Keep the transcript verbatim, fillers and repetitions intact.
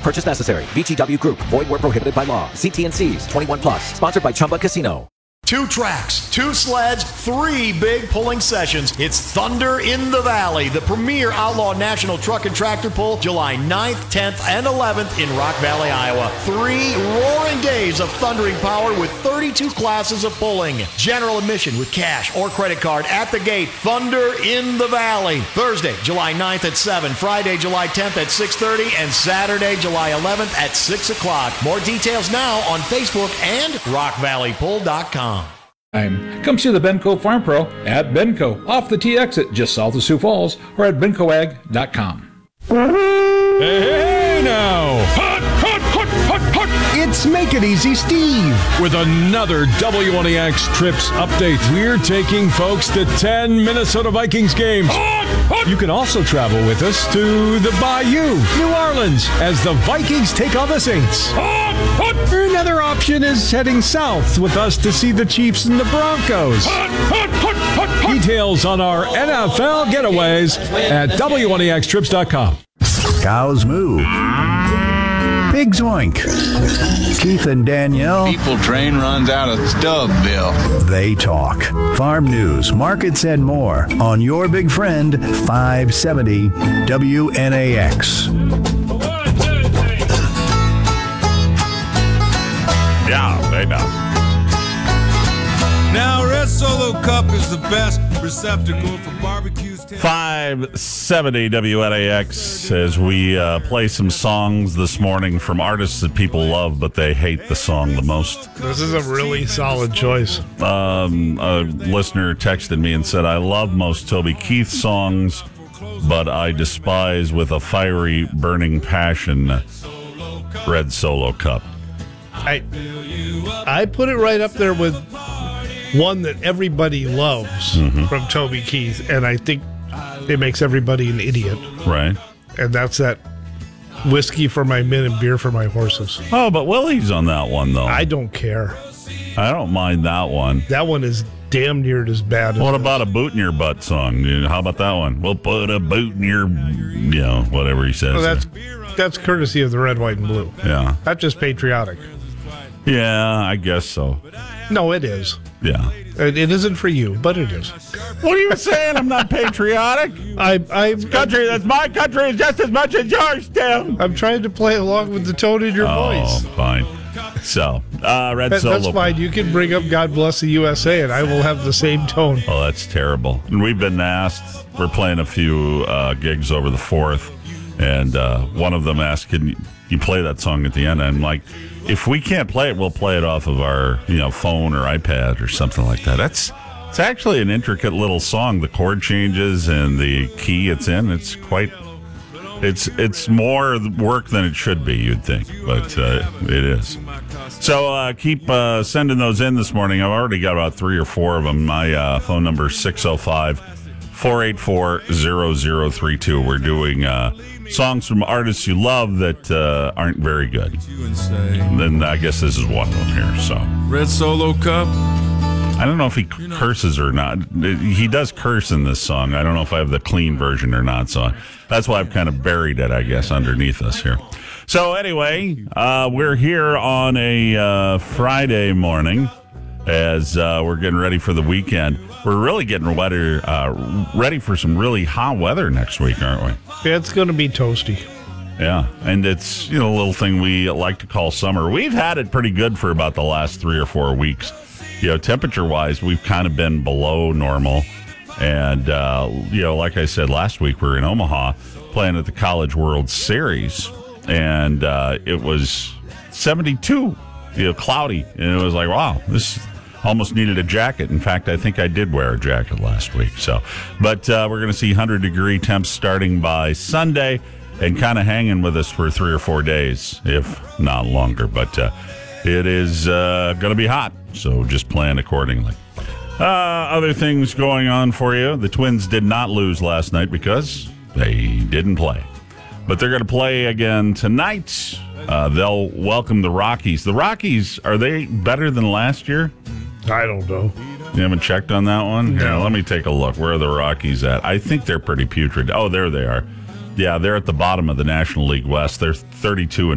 purchase necessary. V G W Group. Void where prohibited by law. See T and C's. twenty-one plus. Sponsored by Chumba Casino. Two tracks, two sleds, three big pulling sessions. It's Thunder in the Valley, the premier outlaw national truck and tractor pull, July ninth, tenth, and eleventh in Rock Valley, Iowa. Three roaring days of thundering power with thirty-two classes of pulling. General admission with cash or credit card at the gate. Thunder in the Valley. Thursday, July ninth at seven, Friday, July tenth at six thirty, and Saturday, July eleventh at six o'clock. More details now on Facebook and rock valley pull dot com. Time. Come see the Benco Farm Pro at Benco, off the T exit just south of Sioux Falls, or at benco ag dot com. Hey, hey now! Hot, hot, hot, hot, hot! It's Make It Easy Steve with another W N A X Trips update. We're taking folks to ten Minnesota Vikings games. Hot, hot! You can also travel with us to the Bayou, New Orleans, as the Vikings take on the Saints. Hot, hot! Another option is heading south with us to see the Chiefs and the Broncos. Hot, hot, hot, hot, hot! Details on our N F L getaways at W N A X trips dot com. Cows moo. Pigs oink. Keith and Danielle. People train runs out of Stubville. They talk. Farm news, markets, and more on your big friend, five seventy W N A X. Yeah, they know. Now, Red Solo Cup is the best receptacle for barbecues. five seventy W N A X as we uh, play some songs this morning from artists that people love, but they hate the song the most. This is a really solid choice. Um, a listener texted me and said, I love most Toby Keith songs, but I despise with a fiery, burning passion Red Solo Cup. I, I put it right up there with one that everybody loves mm-hmm. from Toby Keith, and I think it makes everybody an idiot. Right. And that's that whiskey for my men and beer for my horses. Oh, but Willie's on that one, though. I don't care. I don't mind that one. That one is damn near as bad as What about a boot in your butt song? How about that one? We'll put a boot in your, you know, whatever he says. Well, that's, that's courtesy of the Red, White, and Blue. Yeah. That's just patriotic. Yeah, I guess so. No, it is. Yeah. It, it isn't for you, but it is. What are you saying? I'm not patriotic? I, I, country, that's my country just as much as yours, Tim. I'm trying to play along with the tone in your oh, voice. Oh, fine. So, uh, Red that, Solo. That's fine. You can bring up God Bless the U S A, and I will have the same tone. Oh, that's terrible. And we've been asked, we're playing a few uh, gigs over the fourth, and uh, one of them asked, can you, you play that song at the end? And I'm like, if we can't play it, we'll play it off of our, you know, phone or iPad or something like that. That's it's actually an intricate little song. The chord changes and the key it's in. It's quite. It's it's more work than it should be, you'd think, but uh, it is. So uh, keep uh, sending those in this morning. I've already got about three or four of them. My uh, phone number is six oh five, four eight four, zero zero three two. We're doing uh, songs from artists you love that uh, aren't very good. And then I guess this is one of them here. So Red Solo Cup. I don't know if he curses or not. He does curse in this song. I don't know if I have the clean version or not. So that's why I've kind of buried it, I guess, underneath us here. So anyway, uh, we're here on a uh, Friday morning as uh, we're getting ready for the weekend. We're really getting weather, uh, ready for some really hot weather next week, aren't we? It's going to be toasty. Yeah, and it's, you know, a little thing we like to call summer. We've had it pretty good for about the last three or four weeks. You know, temperature-wise, we've kind of been below normal. And, uh, you know, like I said, last week we were in Omaha playing at the College World Series, and uh, it was seventy-two, you know, cloudy. And it was like, wow, this almost needed a jacket. In fact, I think I did wear a jacket last week. So, but uh, we're going to see one hundred degree temps starting by Sunday and kind of hanging with us for three or four days, if not longer. But uh, it is uh, going to be hot, so just plan accordingly. Uh, other things going on for you. The Twins did not lose last night because they didn't play. But they're going to play again tonight. Uh, they'll welcome the Rockies. The Rockies, are they better than last year? I don't know. You haven't checked on that one? No. Here, let me take a look. Where are the Rockies at? I think they're pretty putrid. Oh, there they are. Yeah, they're at the bottom of the National League West. They're thirty-two and